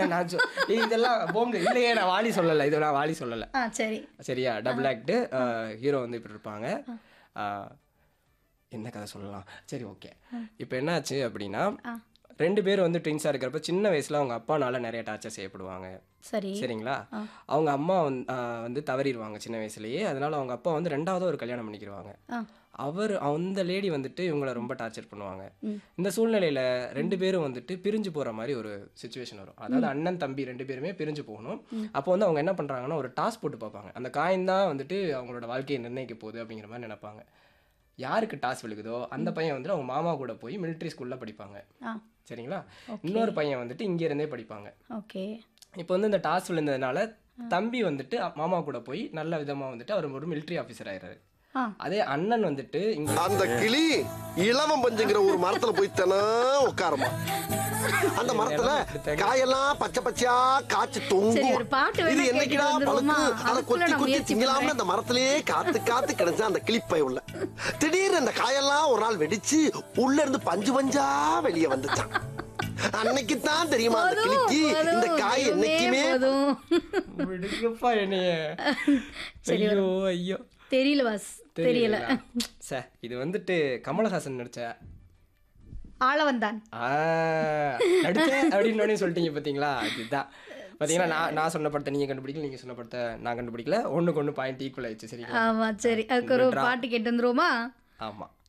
நான் இதெல்லாம் போங்க இல்லையே, நான் வாலி சொல்லலை, இது நான் வாலி சொல்லலை. சரி சரியா? Double act. ஹீரோ வந்து இப்படி இருப்பாங்க. என்ன கதை சொல்லலாம்? சரி, ஓகே. இப்போ என்னாச்சு அப்படின்னா, 2 பேர் வந்து ட்வின்ஸாக இருக்கிறப்ப சின்ன வயசில் அவங்க அப்பானால நிறைய டார்ச்சர் செய்யப்படுவாங்க. சரி சரிங்களா? அவங்க அம்மா வந்து தவறிடுவாங்க சின்ன வயசுலேயே. அதனால அவங்க அப்பா வந்து 2வது ஒரு கல்யாணம் பண்ணிக்கிடுவாங்க. அந்த லேடி வந்துட்டு இவங்கள ரொம்ப டார்ச்சர் பண்ணுவாங்க. இந்த சூழ்நிலையில் 2 பேரும் வந்துட்டு பிரிஞ்சு போகிற மாதிரி ஒரு சுச்சுவேஷன் வரும். அதாவது அண்ணன் தம்பி 2 பேருமே பிரிஞ்சு போகணும். அப்போ வந்து அவங்க என்ன பண்ணுறாங்கன்னா, ஒரு டாஸ் போட்டு பார்ப்பாங்க. அந்த காயின் தான் வந்துட்டு அவங்களோட வாழ்க்கையை நிர்ணயிக்க போகுது அப்படிங்கிற மாதிரி நினைப்பாங்க. யாருக்கு டாஸ் விழுகுதோ அந்த பையன் வந்துட்டு அவங்க மாமா கூட போய் மிலிட்ரி ஸ்கூலில் படிப்பாங்க. சரிங்களா? இன்னொரு பையன் வந்துட்டு இங்கேருந்தே படிப்பாங்க. ஓகே. இப்போ வந்து இந்த டாஸ் விழுந்ததுனால தம்பி வந்துட்டு மாமா கூட போய் நல்ல விதமாக வந்துட்டு அவர் ஒரு மிலிட்ரி ஆஃபீஸர் ஆயிடுறாரு. அதே அண்ணன் வந்துட்டு அந்த கிளி இளவம் பஞ்சுங்கிற ஒரு மரத்துல போய் தானே உட்காருமா. அந்த மரத்துல காயெல்லாம் பச்சை பச்சையா காய்ச்சி தொங்கும். இது என்னைக்குடா பழுக்கு அதை கொத்தி கொத்தி திங்கலாம்னு அந்த மரத்திலேயே காத்து காத்து கிடைச்சா அந்த கிளிப்பை உள்ள திடீர்னு அந்த காயெல்லாம் ஒரு நாள் வெடிச்சு உள்ள இருந்து பஞ்சு பஞ்சா வெளியே வந்துச்சான். அன்னைக்குத்தான் தெரியுமா அந்த கிளிக்கு இந்த காய் என்னைக்குமே விடுங்கப்பா என்னைய. ஐயோ ஐயோ தெரியல பாஸ், தெரியல சார். இது வந்துட்டு கமலஹாசன் நடிச்ச ஆளவந்தான் நடிச்ச அப்படின்னு சொல்லிட்டீங்க பார்த்தீங்களா? இதுதான் பார்த்தீங்கன்னா, நான் சொன்ன படத்தை நீங்கள் கண்டுபிடிக்கல, நீங்கள் சொன்ன படத்தை நான் கண்டுபிடிக்கல. ஒன்றுக்கு ஒன்று பாயிண்ட் ஈக்குவல் ஆயிடுச்சு. சரிங்களா? ஆமாம், சரி. அதுக்கு ஒரு பாட்டு கேட்டு வந்துருவோமா? ஆமாம்.